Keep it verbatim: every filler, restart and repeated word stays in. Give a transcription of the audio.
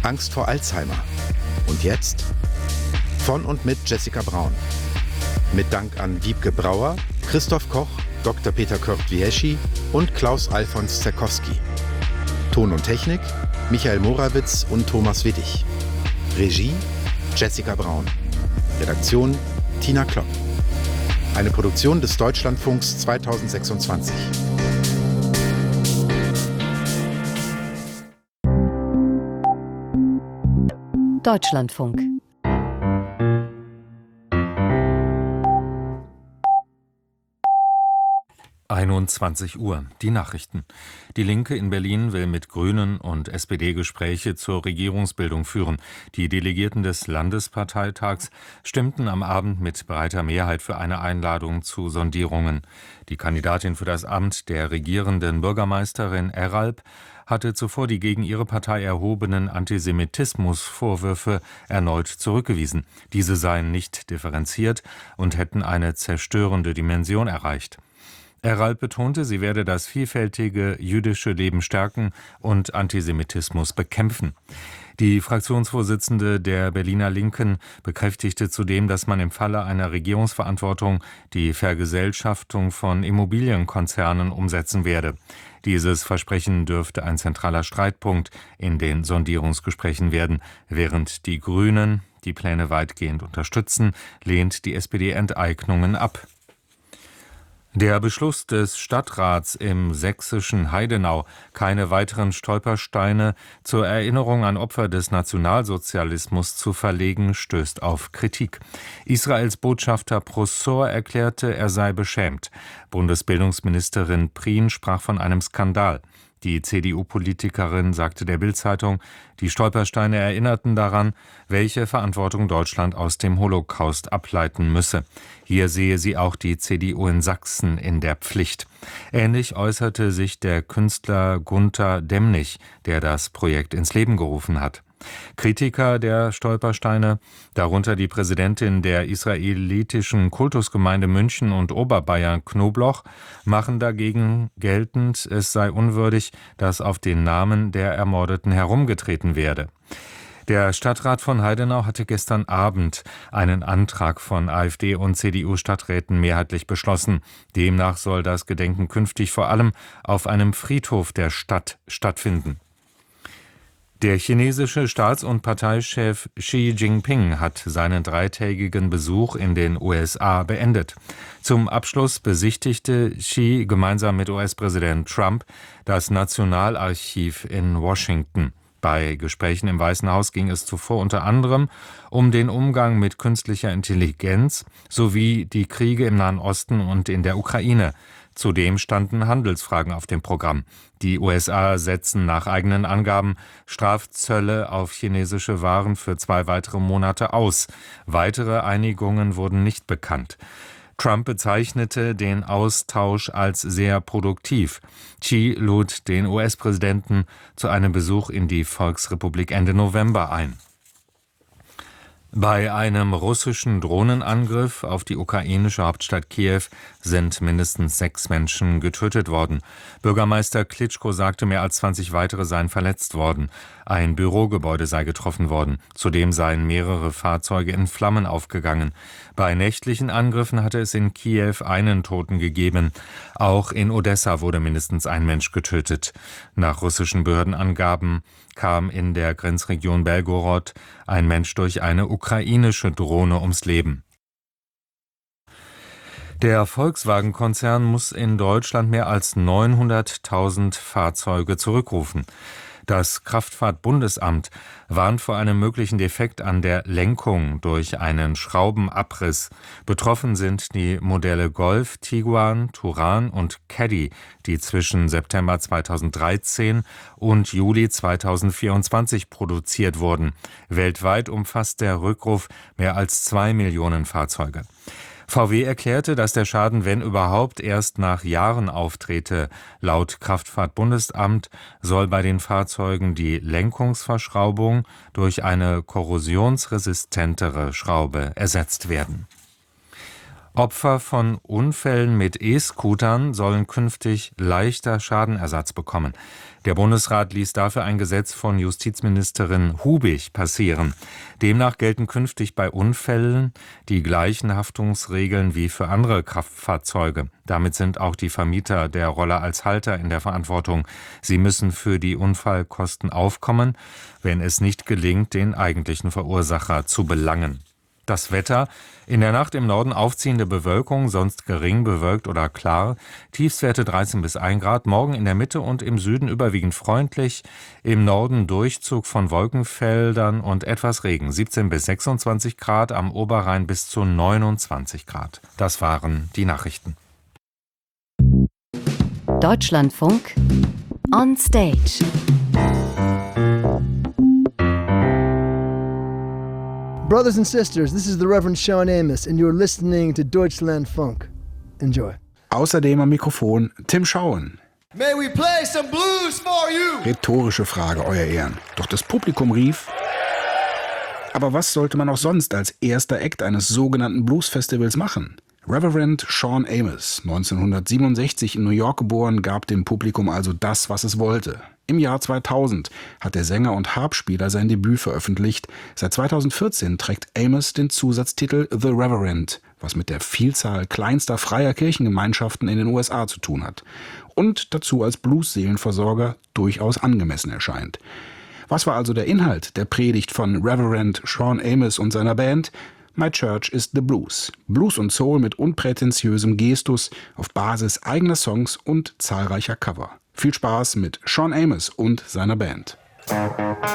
Angst vor Alzheimer. Und jetzt? Von und mit Jessica Braun. Mit Dank an Wiebke Brauer, Christoph Koch, Doktor Peter Kurt-Wieschi und Klaus Alfons Zerkowski. Ton und Technik Michael Morawitz und Thomas Wittig. Regie Jessica Braun. Redaktion Tina Klopp. Eine Produktion des Deutschlandfunks zweitausendsechsundzwanzig. Deutschlandfunk. einundzwanzig Uhr. Die Nachrichten. Die Linke in Berlin will mit Grünen und S P D Gespräche zur Regierungsbildung führen. Die Delegierten des Landesparteitags stimmten am Abend mit breiter Mehrheit für eine Einladung zu Sondierungen. Die Kandidatin für das Amt der regierenden Bürgermeisterin Eralp hatte zuvor die gegen ihre Partei erhobenen Antisemitismusvorwürfe erneut zurückgewiesen. Diese seien nicht differenziert und hätten eine zerstörende Dimension erreicht. Eralp betonte, sie werde das vielfältige jüdische Leben stärken und Antisemitismus bekämpfen. Die Fraktionsvorsitzende der Berliner Linken bekräftigte zudem, dass man im Falle einer Regierungsverantwortung die Vergesellschaftung von Immobilienkonzernen umsetzen werde. Dieses Versprechen dürfte ein zentraler Streitpunkt in den Sondierungsgesprächen werden. Während die Grünen die Pläne weitgehend unterstützen, lehnt die S P D Enteignungen ab. Der Beschluss des Stadtrats im sächsischen Heidenau, keine weiteren Stolpersteine zur Erinnerung an Opfer des Nationalsozialismus zu verlegen, stößt auf Kritik. Israels Botschafter Prosor erklärte, er sei beschämt. Bundesbildungsministerin Prien sprach von einem Skandal. Die C D U-Politikerin sagte der Bild-Zeitung, die Stolpersteine erinnerten daran, welche Verantwortung Deutschland aus dem Holocaust ableiten müsse. Hier sehe sie auch die C D U in Sachsen in der Pflicht. Ähnlich äußerte sich der Künstler Gunter Demnig, der das Projekt ins Leben gerufen hat. Kritiker der Stolpersteine, darunter die Präsidentin der israelitischen Kultusgemeinde München und Oberbayern Knobloch, machen dagegen geltend, es sei unwürdig, dass auf den Namen der Ermordeten herumgetreten werde. Der Stadtrat von Heidenau hatte gestern Abend einen Antrag von AfD und C D U-Stadträten mehrheitlich beschlossen. Demnach soll das Gedenken künftig vor allem auf einem Friedhof der Stadt stattfinden. Der chinesische Staats- und Parteichef Xi Jinping hat seinen dreitägigen Besuch in den U S A beendet. Zum Abschluss besichtigte Xi gemeinsam mit U S-Präsident Trump das Nationalarchiv in Washington. Bei Gesprächen im Weißen Haus ging es zuvor unter anderem um den Umgang mit künstlicher Intelligenz sowie die Kriege im Nahen Osten und in der Ukraine. Zudem standen Handelsfragen auf dem Programm. Die U S A setzen nach eigenen Angaben Strafzölle auf chinesische Waren für zwei weitere Monate aus. Weitere Einigungen wurden nicht bekannt. Trump bezeichnete den Austausch als sehr produktiv. Xi lud den U S-Präsidenten zu einem Besuch in die Volksrepublik Ende November ein. Bei einem russischen Drohnenangriff auf die ukrainische Hauptstadt Kiew sind mindestens sechs Menschen getötet worden. Bürgermeister Klitschko sagte, mehr als zwanzig weitere seien verletzt worden. Ein Bürogebäude sei getroffen worden. Zudem seien mehrere Fahrzeuge in Flammen aufgegangen. Bei nächtlichen Angriffen hatte es in Kiew einen Toten gegeben. Auch in Odessa wurde mindestens ein Mensch getötet. Nach russischen Behördenangaben kam in der Grenzregion Belgorod ein Mensch durch eine ukrainische Drohne ums Leben. Der Volkswagen-Konzern muss in Deutschland mehr als neunhunderttausend Fahrzeuge zurückrufen. Das Kraftfahrt-Bundesamt warnt vor einem möglichen Defekt an der Lenkung durch einen Schraubenabriss. Betroffen sind die Modelle Golf, Tiguan, Touran und Caddy, die zwischen September zweitausenddreizehn und Juli zweitausendvierundzwanzig produziert wurden. Weltweit umfasst der Rückruf mehr als zwei Millionen Fahrzeuge. V W erklärte, dass der Schaden, wenn überhaupt, erst nach Jahren auftrete. Laut Kraftfahrt-Bundesamt soll bei den Fahrzeugen die Lenkungsverschraubung durch eine korrosionsresistentere Schraube ersetzt werden. Opfer von Unfällen mit E-Scootern sollen künftig leichter Schadenersatz bekommen. Der Bundesrat ließ dafür ein Gesetz von Justizministerin Hubig passieren. Demnach gelten künftig bei Unfällen die gleichen Haftungsregeln wie für andere Kraftfahrzeuge. Damit sind auch die Vermieter der Roller als Halter in der Verantwortung. Sie müssen für die Unfallkosten aufkommen, wenn es nicht gelingt, den eigentlichen Verursacher zu belangen. Das Wetter: in der Nacht im Norden aufziehende Bewölkung, sonst gering bewölkt oder klar, Tiefstwerte dreizehn bis ein Grad, morgen in der Mitte und im Süden überwiegend freundlich, im Norden Durchzug von Wolkenfeldern und etwas Regen, siebzehn bis sechsundzwanzig Grad, am Oberrhein bis zu neunundzwanzig Grad. Das waren die Nachrichten. Deutschlandfunk on Stage. Brothers and sisters, this is the Reverend Sean Amos and you're listening to Deutschlandfunk. Enjoy. Außerdem am Mikrofon Tim Schauen. May we play some blues for you? Rhetorische Frage, Euer Ehren. Doch das Publikum rief: Aber was sollte man auch sonst als erster Act eines sogenannten Blues-Festivals machen? Reverend Sean Amos, neunzehnhundertsiebenundsechzig in New York geboren, gab dem Publikum also das, was es wollte. Im Jahr zweitausend hat der Sänger und Harpspieler sein Debüt veröffentlicht. Seit zweitausendvierzehn trägt Amos den Zusatztitel The Reverend, was mit der Vielzahl kleinster freier Kirchengemeinschaften in den U S A zu tun hat und dazu als Blues-Seelenversorger durchaus angemessen erscheint. Was war also der Inhalt der Predigt von Reverend Sean Amos und seiner Band? My Church is the Blues. Blues und Soul mit unprätentiösem Gestus auf Basis eigener Songs und zahlreicher Cover. Viel Spaß mit Sean Amos und seiner Band.